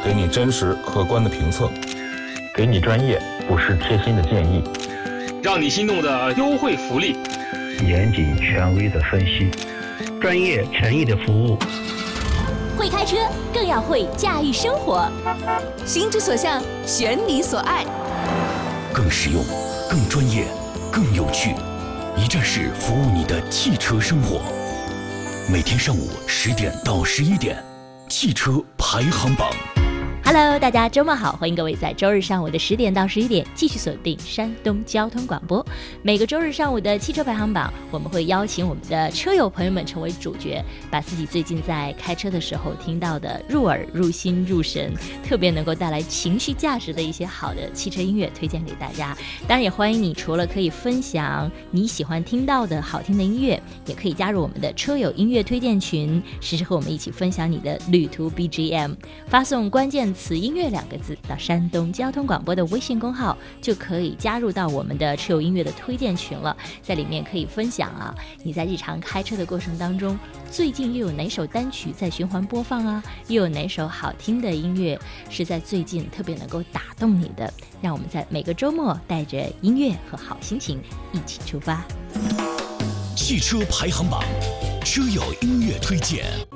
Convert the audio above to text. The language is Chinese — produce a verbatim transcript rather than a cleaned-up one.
给你真实客观的评测， 给你专业不失贴心的建议， 让你心动的优惠福利， 严谨权威的分析， 专业诚意的服务。 会开车更要会驾驭生活，心之所向，选你所爱， 更实用、更专业、更有趣，一站式服务你的汽车生活。每天上午十点到十一点，汽车排行榜。 Hello， 大家周末好，欢迎各位在周日上午的十点到十一点继续锁定山东交通广播。每个周日上午的汽车排行榜，我们会邀请我们的车友朋友们成为主角，把自己最近在开车的时候听到的入耳、入心、入神，特别能够带来情绪价值的一些好的汽车音乐推荐给大家。当然也欢迎你除了可以分享你喜欢听到的好听的音乐，也可以加入我们的车友音乐推荐群，时时和我们一起分享你的旅途 B G M。 发送关键词音乐两个字到山东交通广播的微信公号，就可以加入到我们的车友音乐的推荐群了。在里面可以分享啊，你在日常开车的过程当中，最近又有哪首单曲在循环播放啊？又有哪首好听的音乐是在最近特别能够打动你的？让我们在每个周末带着音乐和好心情一起出发。 汽车排行榜，车友音乐推荐。